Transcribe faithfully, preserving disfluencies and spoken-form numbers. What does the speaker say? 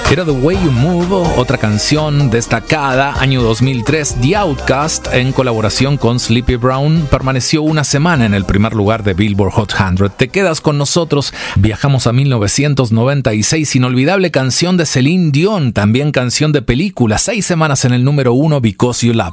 Era The Way You Move, otra canción destacada, año dos mil tres. The Outkast, en colaboración con Sleepy Brown, permaneció una semana en el primer lugar de Billboard Hot cien. Te quedas con nosotros, viajamos a mil novecientos noventa y seis, inolvidable canción de Celine Dion, también canción de película, seis semanas en el número uno, Because You Love